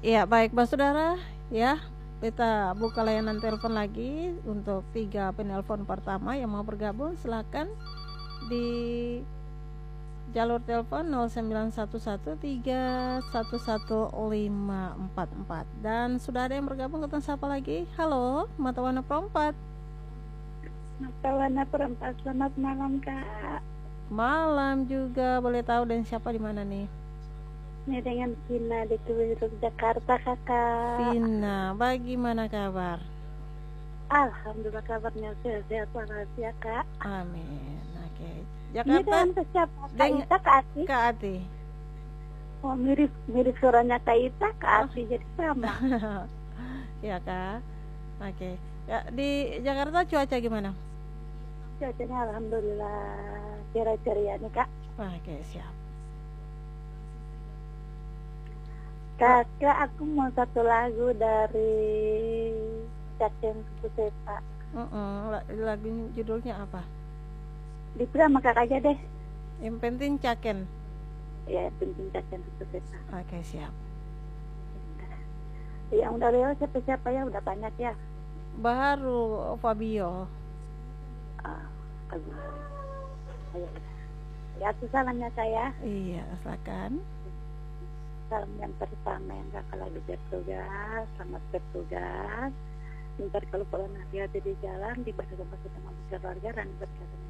Ya, baik, Mbak Saudara, ya. Kita buka layanan telepon lagi untuk 3 penelpon pertama yang mau bergabung. Silakan di jalur telepon 0911311544. Dan sudah ada yang bergabung, kita sapa lagi. Halo, Mata Warna Perempat. Mata Warna Perempat, selamat malam Kak. Malam juga, boleh tahu dan siapa di mana nih? Ini dengan Vina di Tuwiruk, Jakarta Kakak. Vina, bagaimana kabar? Alhamdulillah kabarnya sehat walafiat Kak. Amin. Oke. Ini Jakarta dengan siapa? Kak Ita, Kak Ati? Kak Ati. Oh, mirip suaranya Kak Ita, Kak Ati, jadi sama. Ya Kak. Oke. Ya, di Jakarta cuaca gimana? Cuacanya alhamdulillah ceria-ceria nih Kak. Oke, siap. Kakak, aku mau satu lagu dari Caken Suku Sepa. Lagu judulnya apa? Dipilih sama Kakak aja deh. Yang penting Caken. Ya, penting Caken Suku Sepa. Oke, siap. Yang udah lewat siapa-siapa ya, udah banyak ya. Baru Fabio. Ayo. Ya, itu salamnya saya. Iya, silakan. Salam yang pertama yang Kakak lagi bertugas, selamat bertugas. Ntar kalau pulang hati-hati di jalan, dibaca sama keluarga dan berkata